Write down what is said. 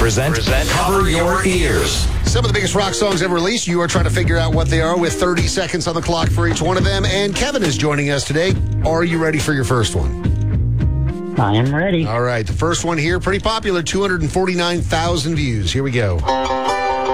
present Cover Your Ears. Some of the biggest rock songs ever released. You are trying to figure out what they are with 30 seconds on the clock for each one of them. And Kevin is joining us today. Are you ready for your first one? I am ready. All right. The first one here, pretty popular, 249,000 views. Here we go.